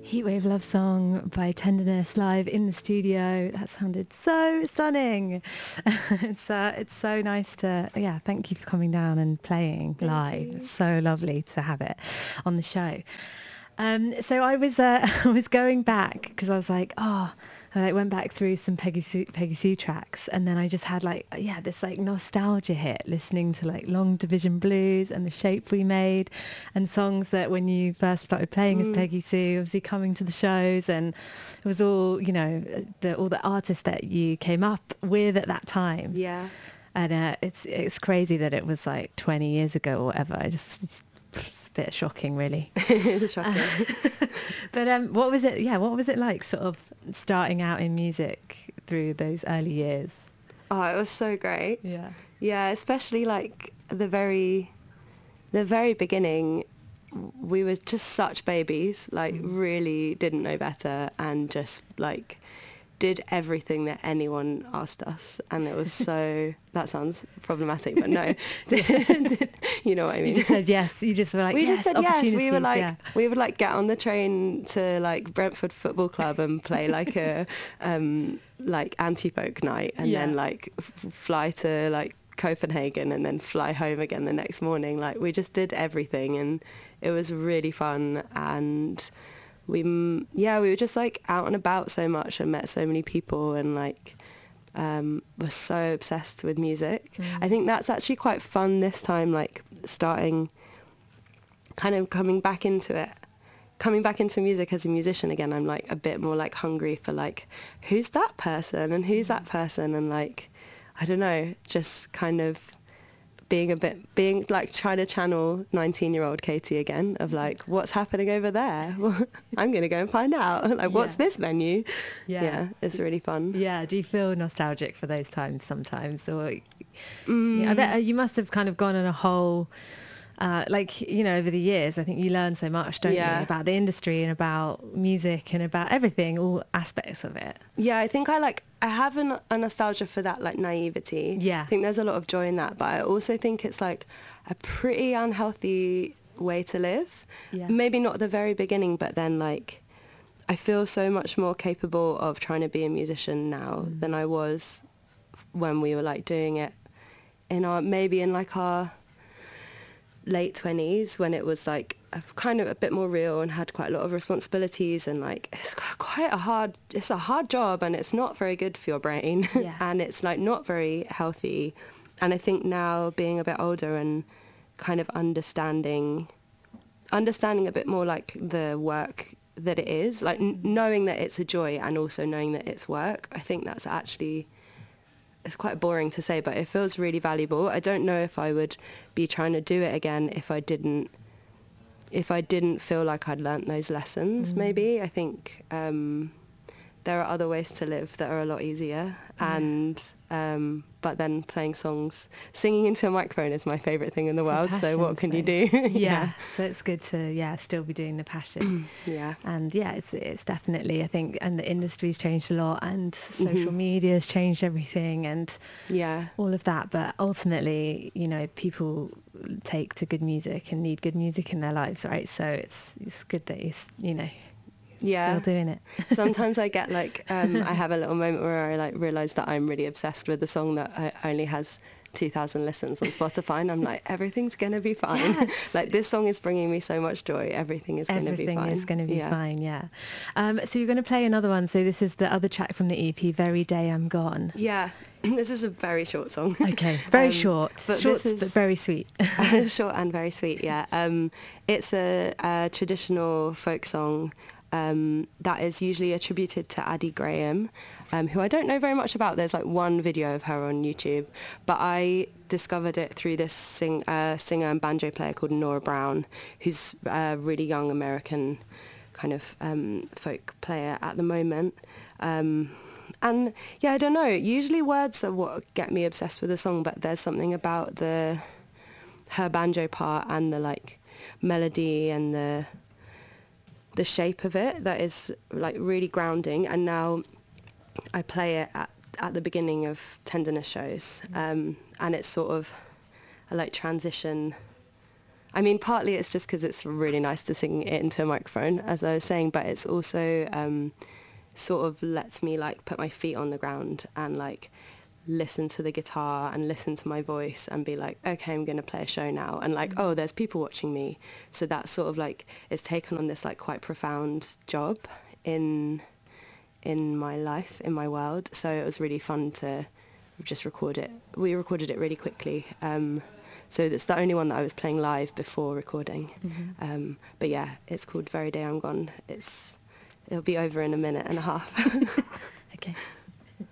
Heatwave Love Song by Tenderness live in the studio. That sounded so stunning. It's so nice to, thank you for coming down and playing live. It's so lovely to have it on the show. So I was I was going back because I was like, I went back through some Peggy Sue tracks, and then I just had this nostalgia hit, listening to Long Division Blues and The Shape We Made, and songs that when you first started playing as Peggy Sue, obviously coming to the shows, and it was all all the artists that you came up with at that time. Yeah, and it's crazy that it was 20 years ago or whatever. It's a bit shocking, really. it's shocking. But what was it? Yeah, what was it like, sort of starting out in music through those early years? Oh, it was so great. Yeah, especially the very beginning. We were just such babies, really didn't know better, and just did everything that anyone asked us, and it was so that sounds problematic, but no. You know what I mean? You just said yes. You just were like, we yes, just said yes. We were we would get on the train to Brentford Football Club and play a anti-folk night, and then fly to Copenhagen and then fly home again the next morning. We just did everything, and it was really fun. And we were just out and about so much and met so many people, and were so obsessed with music. I think that's actually quite fun this time, starting kind of coming back into music as a musician again. I'm a bit more hungry for who's that person and who's that person, and I don't know, just kind of being trying to channel 19-year-old Katie again, of what's happening over there. I'm gonna go and find out. What's this venue? Yeah, it's really fun. Yeah, do you feel nostalgic for those times sometimes, or I bet you must have kind of gone on a whole over the years, I think you learn so much, don't you, about the industry and about music and about everything, all aspects of it. Yeah, I think I have a nostalgia for that naivety. Yeah, I think there's a lot of joy in that, but I also think it's a pretty unhealthy way to live. Yeah. Maybe not at the very beginning, but then I feel so much more capable of trying to be a musician now than I was when we were doing it in our late 20s, when it was kind of a bit more real and had quite a lot of responsibilities, and it's a hard job, and it's not very good for your brain. And it's not very healthy. And I think now, being a bit older and kind of understanding a bit more the work that it is, knowing that it's a joy and also knowing that it's work, I think that's actually, it's quite boring to say, but it feels really valuable. I don't know if I would be trying to do it again if I didn't feel like I'd learnt those lessons. Maybe I think there are other ways to live that are a lot easier, and but then playing songs, singing into a microphone is my favourite thing in the world. So what can you do? So it's good to still be doing the passion. And it's definitely, I think, and the industry's changed a lot, and social media's changed everything, and all of that. But ultimately, people take to good music and need good music in their lives, right? So it's good that still doing it. Sometimes I get I have a little moment where I realise that I'm really obsessed with a song that only has 2,000 listens on Spotify, and I'm everything's gonna be fine. Yes. This song is bringing me so much joy. Everything is gonna be fine. Everything is gonna be fine. Yeah. So you're gonna play another one. So this is the other track from the EP, "Very Day I'm Gone." Yeah. This is a very short song. Okay, very short, but very sweet. Short and very sweet. Yeah. It's a traditional folk song. That is usually attributed to Addie Graham, who I don't know very much about. There's one video of her on YouTube, but I discovered it through this singer and banjo player called Nora Brown, who's a really young American kind of folk player at the moment. And I don't know, usually words are what get me obsessed with a song, but there's something about her banjo part and the melody and the shape of it that is really grounding. And now I play it at the beginning of Tenderness shows, and it's sort of a transition. I mean, partly it's just because it's really nice to sing it into a microphone, as I was saying, but it's also sort of lets me like put my feet on the ground and like listen to the guitar and listen to my voice and be like, okay, I'm going to play a show now. And like, oh, there's people watching me. So that's sort of like, it's taken on this like quite profound job in my life, in my world. So it was really fun to just record it. We recorded it really quickly. So it's the only one that I was playing live before recording. But yeah, it's called Very Day I'm Gone. It'll be over in a minute and a half. Okay.